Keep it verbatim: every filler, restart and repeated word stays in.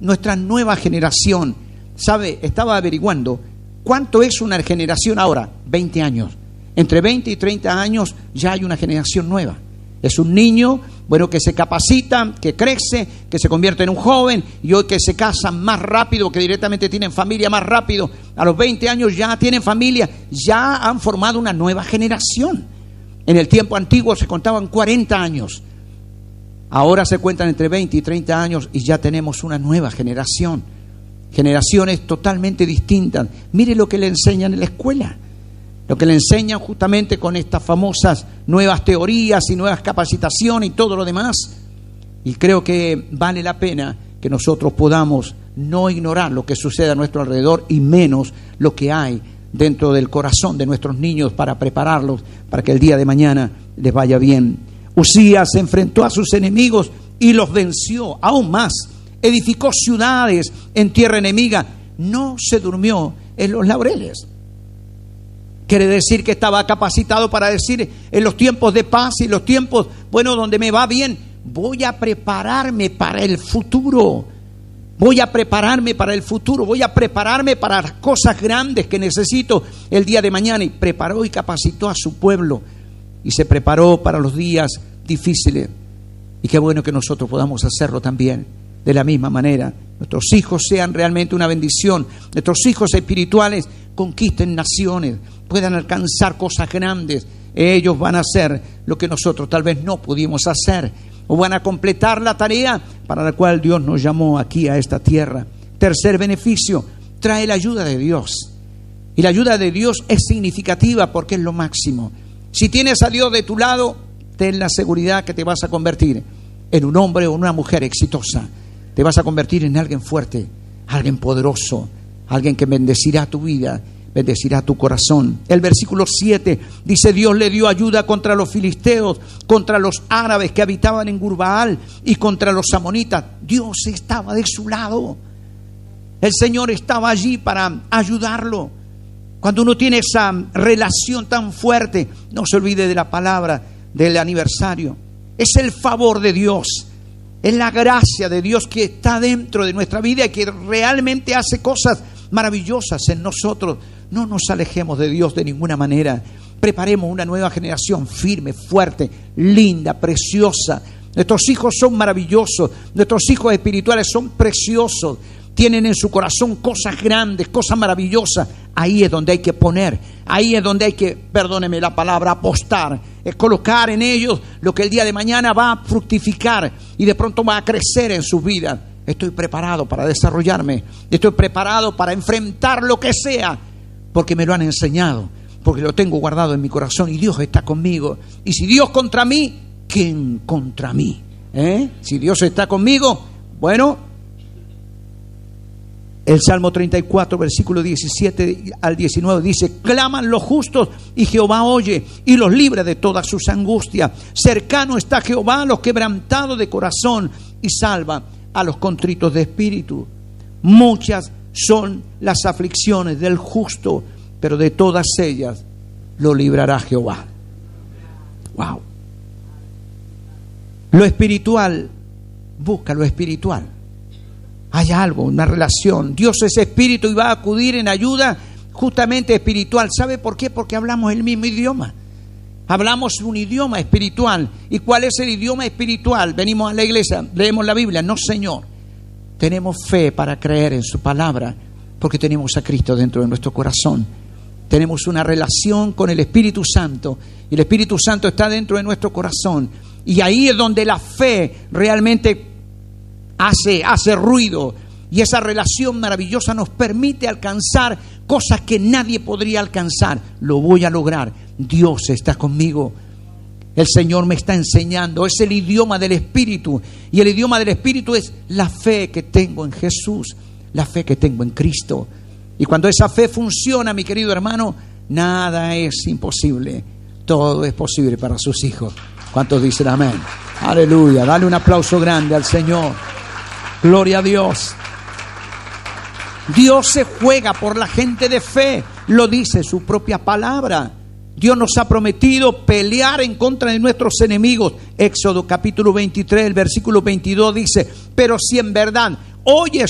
nuestra nueva generación. ¿Sabe? Estaba averiguando cuánto es una generación ahora. veinte años. Entre veinte y treinta años ya hay una generación nueva. Es un niño, bueno, que se capacita, que crece, que se convierte en un joven, y hoy que se casan más rápido, que directamente tienen familia más rápido. A los veinte años ya tienen familia, ya han formado una nueva generación. En el tiempo antiguo se contaban cuarenta años. Ahora se cuentan entre veinte y treinta años y ya tenemos una nueva generación. Generaciones totalmente distintas. Mire lo que le enseñan en la escuela. Lo que le enseñan justamente con estas famosas nuevas teorías y nuevas capacitaciones y todo lo demás. Y creo que vale la pena que nosotros podamos no ignorar lo que sucede a nuestro alrededor y menos lo que hay dentro del corazón de nuestros niños para prepararlos para que el día de mañana les vaya bien. Usías se enfrentó a sus enemigos y los venció aún más. Edificó ciudades en tierra enemiga. No se durmió en los laureles. Quiere decir que estaba capacitado para decir en los tiempos de paz y los tiempos, bueno, donde me va bien, voy a prepararme para el futuro. Voy a prepararme para el futuro. Voy a prepararme para las cosas grandes que necesito el día de mañana. Y preparó y capacitó a su pueblo. Y se preparó para los días difíciles. Y qué bueno que nosotros podamos hacerlo también de la misma manera. Nuestros hijos sean realmente una bendición. Nuestros hijos espirituales conquisten naciones, puedan alcanzar cosas grandes. Ellos van a hacer lo que nosotros tal vez no pudimos hacer, o van a completar la tarea para la cual Dios nos llamó aquí a esta tierra. Tercer beneficio, trae la ayuda de Dios. Y la ayuda de Dios es significativa porque es lo máximo. Si tienes a Dios de tu lado, ten la seguridad que te vas a convertir en un hombre o una mujer exitosa. Te vas a convertir en alguien fuerte, alguien poderoso, alguien que bendecirá tu vida, bendecirá tu corazón. El versículo siete dice: Dios le dio ayuda contra los filisteos, contra los árabes que habitaban en Gurbaal y contra los amonitas. Dios estaba de su lado. El Señor estaba allí para ayudarlo. Cuando uno tiene esa relación tan fuerte, no se olvide de la palabra del aniversario. Es el favor de Dios. Es la gracia de Dios que está dentro de nuestra vida y que realmente hace cosas maravillosas en nosotros. No nos alejemos de Dios de ninguna manera. Preparemos una nueva generación firme, fuerte, linda, preciosa. Nuestros hijos son maravillosos. Nuestros hijos espirituales son preciosos. Tienen en su corazón cosas grandes, cosas maravillosas. Ahí es donde hay que poner, ahí es donde hay que, perdóneme la palabra, apostar. Es colocar en ellos lo que el día de mañana va a fructificar y de pronto va a crecer en sus vidas. Estoy preparado para desarrollarme, estoy preparado para enfrentar lo que sea, porque me lo han enseñado, porque lo tengo guardado en mi corazón y Dios está conmigo. Y si Dios contra mí, ¿quién contra mí? ¿Eh? Si Dios está conmigo, bueno... El Salmo treinta y cuatro, versículo diecisiete al diecinueve dice: claman los justos y Jehová oye y los libra de todas sus angustias. Cercano está Jehová a los quebrantados de corazón y salva a los contritos de espíritu. Muchas son las aflicciones del justo, pero de todas ellas lo librará Jehová. Wow. Lo espiritual, busca lo espiritual. Hay algo, una relación. Dios es espíritu y va a acudir en ayuda justamente espiritual. ¿Sabe por qué? Porque hablamos el mismo idioma. Hablamos un idioma espiritual. ¿Y cuál es el idioma espiritual? Venimos a la iglesia, leemos la Biblia. No, Señor. Tenemos fe para creer en su palabra porque tenemos a Cristo dentro de nuestro corazón. Tenemos una relación con el Espíritu Santo y el Espíritu Santo está dentro de nuestro corazón. Y ahí es donde la fe realmente Hace, hace ruido, y esa relación maravillosa nos permite alcanzar cosas que nadie podría alcanzar. Lo voy a lograr. Dios está conmigo. El Señor me está enseñando. Es el idioma del Espíritu, y el idioma del Espíritu es la fe que tengo en Jesús, la fe que tengo en Cristo. Y cuando esa fe funciona, mi querido hermano, nada es imposible. Todo es posible para sus hijos. ¿Cuántos dicen amén? Aleluya. Dale un aplauso grande al Señor. Gloria a Dios. Dios se juega por la gente de fe, lo dice su propia palabra. Dios nos ha prometido pelear en contra de nuestros enemigos. Éxodo capítulo veintitrés, el versículo veintidós dice: pero si en verdad oyes